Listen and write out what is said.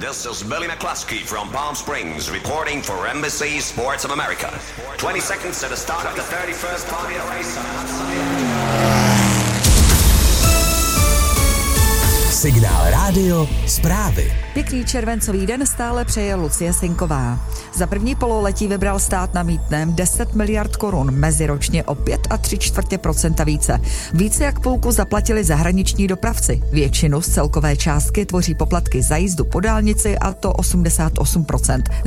This is Billy McCluskey from Palm Springs reporting for NBC Sports of America. 20 seconds to the start of the 31st Formula race. Signál rádio, zprávy. Pěkný červencový den stále přeje Lucie Sinková. Za první pololetí vybral stát na mýtném 10 miliard korun, meziročně o 5,75% více. Více jak půlku zaplatili zahraniční dopravci. Většinu z celkové částky tvoří poplatky za jízdu po dálnici, a to 88%.